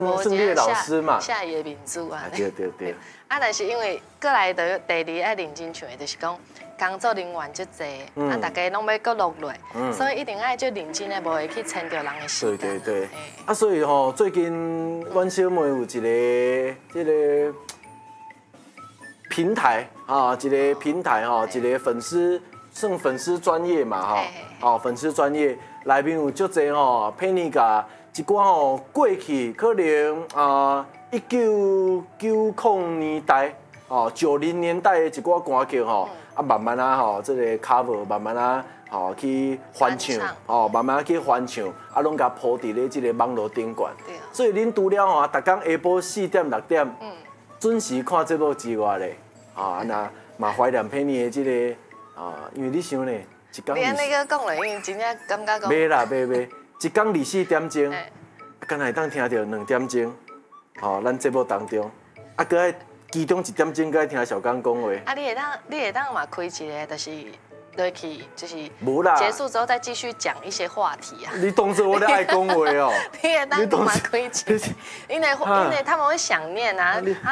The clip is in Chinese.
是你的老师嘛， 下伊的民主啊。 对。 啊，但是因为过来就第二爱认真唱的，就是讲工作人员足济，啊，大家拢要搁落落，所以一定爱就认真的，无会去牵着人的时间。 对。啊，所以吼，最近阮小妹有一个这个平台啊，一个平台哈，一个粉丝专业嘛哈，哦，粉丝专业内面有足济吼，骗你甲一寡吼过去可能1990年代哦90年代的一寡歌曲吼，啊慢慢啊吼，这个 cover 慢慢啊吼去翻唱，哦慢慢去翻唱，啊拢甲铺伫咧这个网络顶悬。所以恁除了吼，逐工下晡4点6点，准时看节目之外咧，啊那嘛怀念骗你的这个因为你想咧，一工你安尼个讲了，因为真正感觉讲。 袂啦，一工24点钟，敢若会当听到2点钟。吼，咱节目当中，啊，搁爱其中1点钟搁爱听小刚讲话。 啊，你会当嘛开一个，就是落去，就是无啦， 结束之后再继续讲一些话题啊。 你当作我咧爱讲话哦。 你会当嘛开一个，因为他们会想念啊。